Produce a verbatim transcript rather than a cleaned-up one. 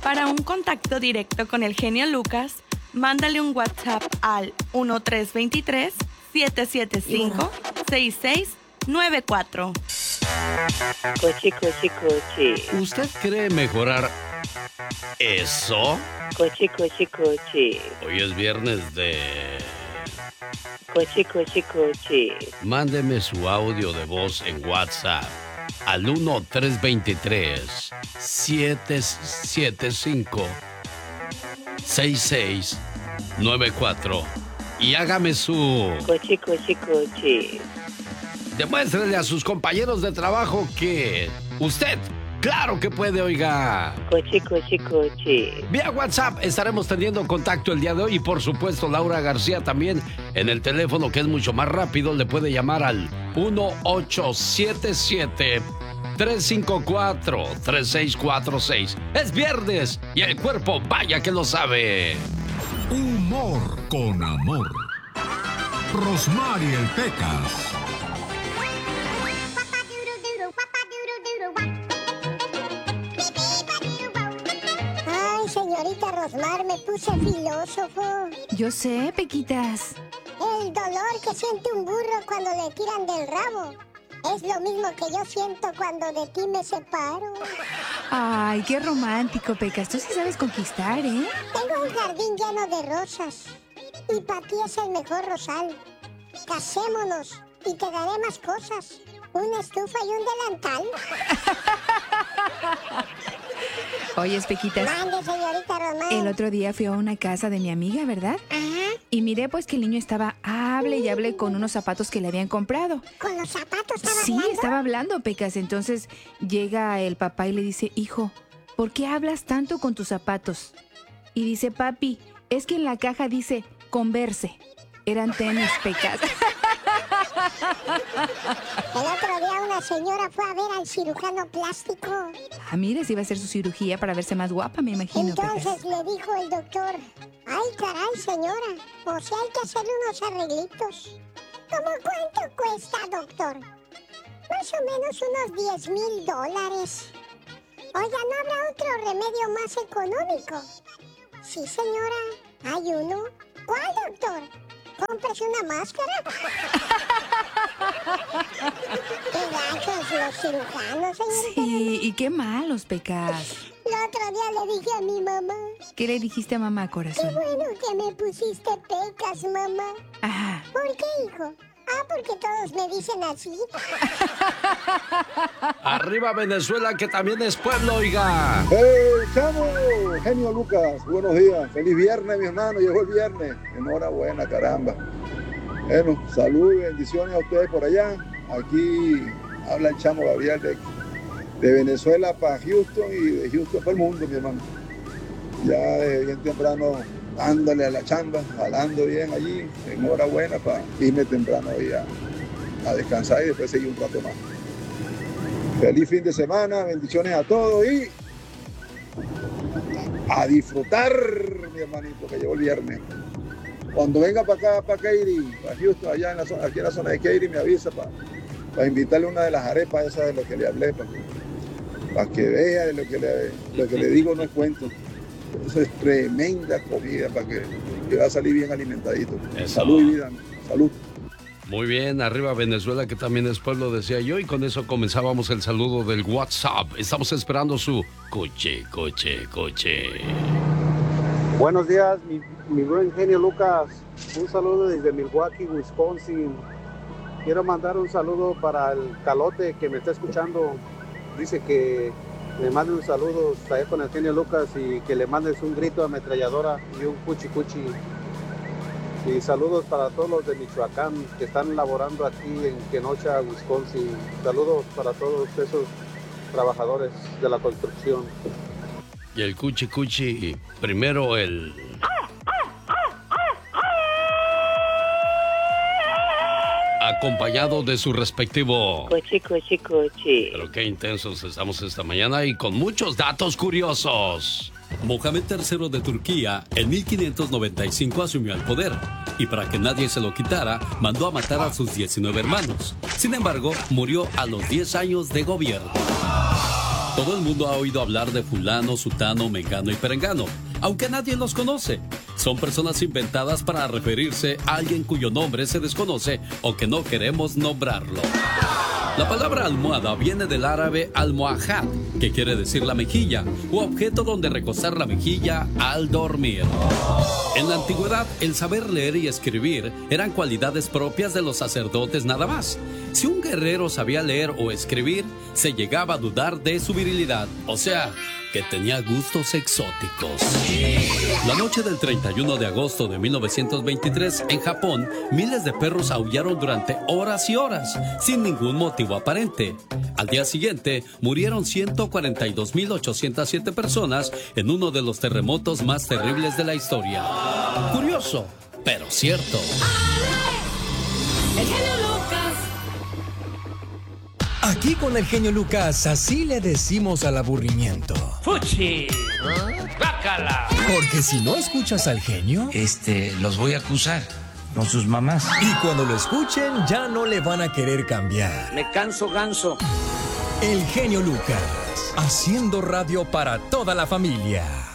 Para un contacto directo con el genio Lucas, mándale un WhatsApp al uno tres dos tres, siete siete cinco, seis seis nueve cuatro. Coche, coche, coche. ¿Usted cree mejorar eso? Coche, coche, coche. Hoy es viernes de... Coche, coche, coche. Mándeme su audio de voz en WhatsApp al uno tres dos tres, siete siete cinco, seis seis nueve cuatro y hágame su... Coche, coche, coche. Demuéstrele a sus compañeros de trabajo que usted, claro que puede, oiga. Coche, coche, coche. Vía WhatsApp estaremos teniendo contacto el día de hoy y por supuesto Laura García también en el teléfono que es mucho más rápido. Le puede llamar al uno ocho siete siete, tres cinco cuatro, tres seis cuatro seis. Es viernes y el cuerpo vaya que lo sabe. Humor con amor. Rosmarie Pecas. Ay, señorita Rosmar, me puse filósofo. Yo sé, Pequitas. El dolor que siente un burro cuando le tiran del rabo es lo mismo que yo siento cuando de ti me separo. Ay, qué romántico, Pecas. Tú sí sabes conquistar, ¿eh? Tengo un jardín lleno de rosas y para ti es el mejor rosal. Casémonos y te daré más cosas. Una estufa y un delantal. Oye, Pequitas. Mande, señorita Román. El otro día fui a una casa de mi amiga, ¿verdad? Ajá. Y miré pues que el niño estaba hable y hable con unos zapatos que le habían comprado. ¿Con los zapatos estaba Sí, hablando? estaba hablando, Pecas. Entonces llega el papá y le dice, hijo, ¿por qué hablas tanto con tus zapatos? Y dice, papi, es que en la caja dice Converse. Eran tenis, Pecas. El otro día una señora fue a ver al cirujano plástico. Ah, mire, se iba a hacer su cirugía para verse más guapa, me imagino, Entonces Pecas. le dijo el doctor, ay, caray, señora, o sea, hay que hacerle unos arreglitos. ¿Cómo cuánto cuesta, doctor? Más o menos unos diez mil dólares. Oiga, ¿no habrá otro remedio más económico? Sí, señora, hay uno. ¿Cuál, doctor? Cómprese una máscara. Qué gachos los cirujanos, señorita. Sí, y qué malos, Pecas. El otro día le dije a mi mamá, ¿Qué le dijiste a mamá, qué corazón? bueno que me pusiste Pecas, mamá. Ajá. ¿Por qué, hijo? Ah, porque todos me dicen así. Arriba Venezuela, que también es pueblo, oiga. ¡Hey, chamo! Genio Lucas, buenos días. Feliz viernes, mi hermano. Llegó el viernes. Enhorabuena, caramba. Bueno, salud y bendiciones a ustedes por allá. Aquí habla el chamo Gabriel de, de Venezuela para Houston y de Houston para el mundo, mi hermano. Ya desde bien temprano dándole a la chamba, jalando bien allí. Enhorabuena para irme temprano ahí a, a descansar y después seguir un rato más. Feliz fin de semana, bendiciones a todos y a disfrutar, mi hermanito, que llegó el viernes. Cuando venga para acá, para Katy, para Houston, allá en la zona, aquí en la zona de Katy, me avisa para, para invitarle una de las arepas esas de lo que le hablé, para que, para que vea de lo que le, lo que le digo, no es cuento. Eso es tremenda comida para que, que va a salir bien alimentadito. Eso. Salud y vida, salud. Muy bien, arriba Venezuela, que también es pueblo, decía yo, y con eso comenzábamos el saludo del WhatsApp. Estamos esperando su coche, coche, coche. Buenos días, mi, mi buen genio Lucas. Un saludo desde Milwaukee, Wisconsin. Quiero mandar un saludo para el Calote que me está escuchando. Dice que le mande un saludo allá con el genio Lucas y que le mandes un grito de ametralladora y un cuchi cuchi. Y saludos para todos los de Michoacán que están laborando aquí en Kenosha, Wisconsin. Saludos para todos esos trabajadores de la construcción. Y el cuchi cuchi, primero el... acompañado de su respectivo... Coche, coche, coche. Pero qué intensos estamos esta mañana y con muchos datos curiosos. Mohamed tercero de Turquía, en mil quinientos noventa y cinco asumió el poder y para que nadie se lo quitara, mandó a matar a sus diecinueve hermanos. Sin embargo, murió a los diez años de gobierno. Todo el mundo ha oído hablar de fulano, sutano, mengano y perengano, aunque nadie los conoce. Son personas inventadas para referirse a alguien cuyo nombre se desconoce o que no queremos nombrarlo. La palabra almohada viene del árabe almohad, que quiere decir la mejilla, o objeto donde recostar la mejilla al dormir. En la antigüedad, el saber leer y escribir eran cualidades propias de los sacerdotes nada más. Si un guerrero sabía leer o escribir, se llegaba a dudar de su virilidad, o sea, que tenía gustos exóticos. La noche del treinta y uno de agosto de mil novecientos veintitrés, en Japón, miles de perros aullaron durante horas y horas, sin ningún motivo aparente. Al día siguiente, murieron ciento cuarenta y dos mil ochocientas siete personas en uno de los terremotos más terribles de la historia. Curioso, pero cierto. El genio Lucas. Aquí con el genio Lucas, así le decimos al aburrimiento. ¡Fuchi! ¡Bácala! Porque si no escuchas al genio, Este, los voy a acusar con sus mamás. y cuando lo escuchen, ya no le van a querer cambiar. Me canso ganso. El genio Lucas, haciendo radio para toda la familia.